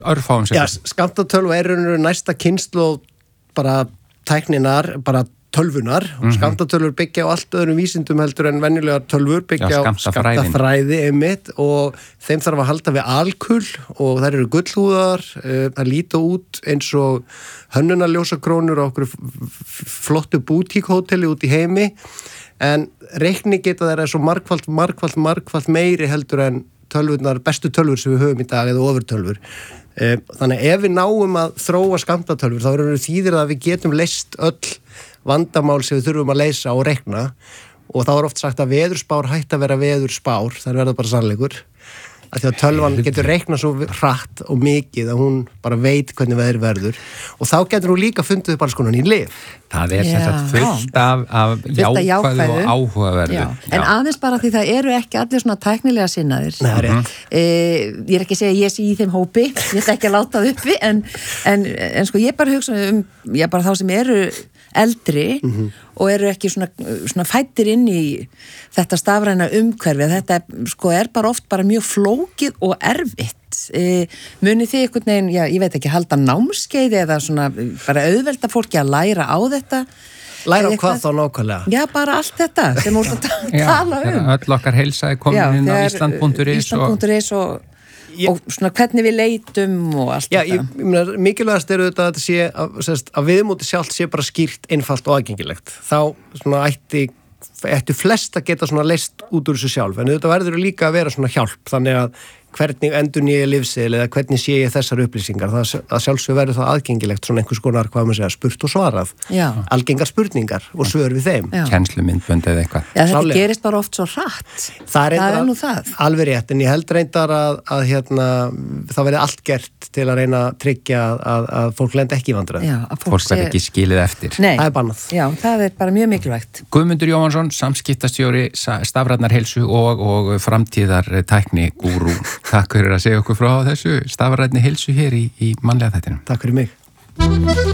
örfáum sekúndum. Já, skammtatölva næsta kynslóð bara tækninar, bara tölvunar og skammtatölvur byggja á allt öðrum vísindum heldur en venjulegar tölvur byggja á skammtafræði einmitt og þeim þarf að halda við alkull og þær eru gullhúðar, það líta út eins og hönnunarljósakrónur á okkur flottu bútíkhóteli út í heimi en reikni geta þeirra svo margfalt meiri heldur en tölvurnar, bestu tölvur sem við höfum í dag eða ofurtölvur. Þannig ef við náum að þróa skammtatölvur þá eru þýðir að við getum leyst öll vandamál sem við þurfum að leysa og reikna og þá oft sagt að veðurspár hætti að vera veðurspár, það verða bara sannleikur að því að tölvan getur reiknað svo hratt og mikið að hún bara veit hvernig veður verður og þá getur hún líka fundið upp alls konar nýr lyf. Það sem sagt fullt af jákvæðu og áhugaverðu. En aðeins bara því það eru ekki allir svona tæknilega sinnaðir. Nei, það er rétt. Ég er ekki að segja að ég sé í þeim hópi, ég ætla ekki að láta það uppi en sko ég bara hugsa bara þá sem eru eldri og eru ekki svona fættir inn í þetta stafræna umhverfi. Þetta sko bara oft bara mjög flókið og erfitt. Munið þið einhvern veginn, ég veit ekki, halda námskeið eða svona bara auðvelda fólki að læra á þetta? Læra á hvað þá nákvæmlega? Já, bara allt þetta sem úr að tala Öll okkar heilsa komin inn á Ísland.is og svona hvernig við leitum og allt þetta. Ég meina, mikilvægast þetta að þetta sé að viðmóti sjálft sé bara skýrt, einfalt og aðgengilegt. Þá svona ættu flest að geta svona leyst út úr þessu sjálf, en þetta verður líka að vera svona hjálp, þannig að hvernig endurnýja ég lyfseðil eða hvernig sé ég þessar upplýsingar, það sjálfsög verður það aðgengilegt, svona einhvers konar, hvað maður segja, spurt og svarað, algengar spurningar og svör við þeim. Kennslumyndbönd eða eitthvað. Já, þetta gerist bara oft svo hratt. Það er nú það. Alveg rétt, en ég held reyndar að það verði allt gert til að reyna að tryggja að fólk lendi ekki í vandræðum. Fólk verði ekki skilið eftir. Nei. Það er bannað. Já, það er bara mjög mikilvægt. Guðmundur Jóhannsson, samskiptastjóri stafrænnar heilsu og framtíðar tæknigúrú. Takk fyrir að segja okkur frá þessu stafrænni heilsu hér í mannlega þættinum. Takk fyrir mig.